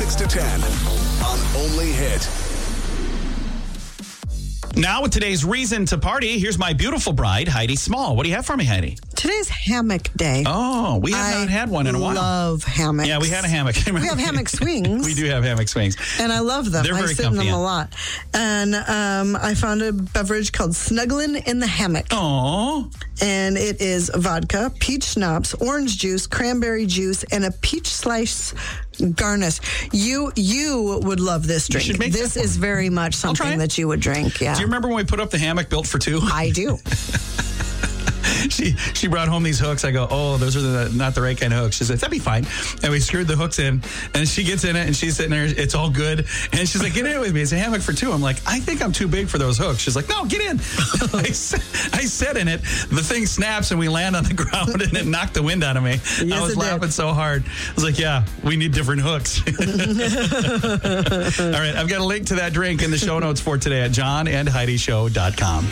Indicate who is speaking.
Speaker 1: 6 to 10 on Only Hit.
Speaker 2: Now with today's reason to party, here's my beautiful bride, Heidi Small. What do you have for me, Heidi?
Speaker 3: Today's hammock day.
Speaker 2: Oh, we have not had one in a while.
Speaker 3: I love hammocks.
Speaker 2: Yeah, we had a hammock.
Speaker 3: We have hammock swings.
Speaker 2: We do have hammock swings.
Speaker 3: And I love them.
Speaker 2: They're very
Speaker 3: I sit in them
Speaker 2: comfy,
Speaker 3: a lot. And I found a beverage called Snuggling in the Hammock.
Speaker 2: Oh.
Speaker 3: And it is vodka, peach schnapps, orange juice, cranberry juice, and a peach slice garnish. You would love this drink. This is very much something that you would drink. Yeah.
Speaker 2: Do you remember when we put up the hammock built for two?
Speaker 3: I do.
Speaker 2: She brought home these hooks. I go, oh, those are not the right kind of hooks. She said, that'd be fine. And we screwed the hooks in, and she gets in it, and she's sitting there. It's all good. And she's like, get in it with me. It's a hammock for two. I'm like, I think I'm too big for those hooks. She's like, no, get in. I sat in it. The thing snaps, and we land on the ground, and it knocked the wind out of me.
Speaker 3: Yes,
Speaker 2: I was laughing so hard. I was like, yeah, we need different hooks. All right, I've got a link to that drink in the show notes for today at johnandheidishow.com.